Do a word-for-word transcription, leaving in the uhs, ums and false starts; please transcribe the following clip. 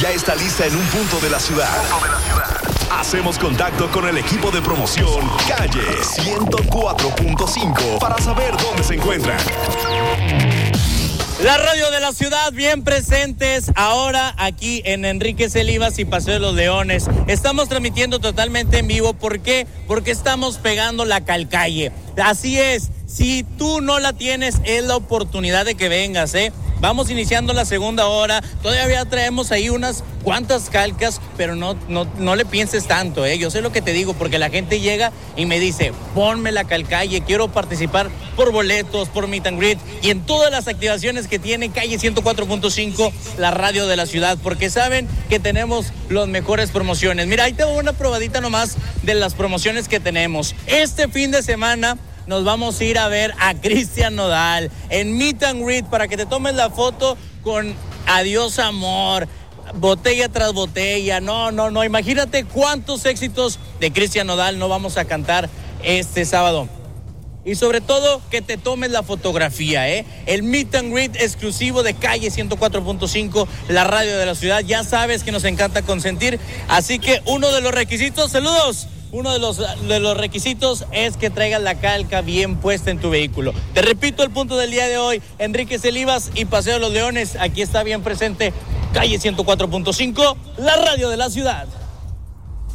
Ya está lista en un punto de la ciudad. Hacemos contacto con el equipo de promoción Calle ciento cuatro punto cinco para saber dónde se encuentran. La radio de la ciudad bien presentes ahora aquí en Enríquez Elivas y Paseo de los Leones. Estamos transmitiendo totalmente en vivo. ¿Por qué? Porque estamos pegando la calcalle. Así es, si tú no la tienes es la oportunidad de que vengas, ¿eh? Vamos iniciando la segunda hora, todavía traemos ahí unas cuantas calcas, pero no, no, no le pienses tanto, ¿eh? Yo sé lo que te digo, porque la gente llega y me dice, ponme la calcalle, quiero participar por boletos, por meet and greet, y en todas las activaciones que tiene Calle ciento cuatro punto cinco, la radio de la ciudad, porque saben que tenemos las mejores promociones. Mira, ahí tengo una probadita nomás de las promociones que tenemos. Este fin de semana nos vamos a ir a ver a Cristian Nodal en Meet and Greet para que te tomes la foto con Adiós Amor, botella tras botella. No, no, no, imagínate cuántos éxitos de Cristian Nodal no vamos a cantar este sábado. Y sobre todo, que te tomes la fotografía, ¿eh? El Meet and Greet exclusivo de Calle ciento cuatro punto cinco, la radio de la ciudad. Ya sabes que nos encanta consentir, así que uno de los requisitos, saludos, Uno de los, de los requisitos es que traigas la calca bien puesta en tu vehículo. Te repito el punto del día de hoy, Enríquez Elivas y Paseo de los Leones. Aquí está bien presente Calle ciento cuatro punto cinco, la radio de la ciudad.